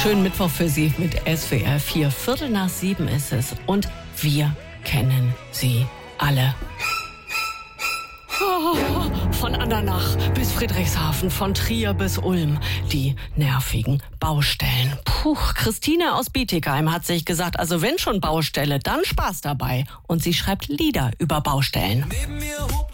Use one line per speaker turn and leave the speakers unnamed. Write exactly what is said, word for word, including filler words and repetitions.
Schönen Mittwoch für Sie mit S W R vier. Viertel nach sieben ist es und wir kennen sie alle. Oh, von Andernach bis Friedrichshafen, von Trier bis Ulm, die nervigen Baustellen. Puh, Christine aus Bietigheim hat sich gesagt, also wenn schon Baustelle, dann Spaß dabei. Und sie schreibt Lieder über Baustellen.
Neben mir hupt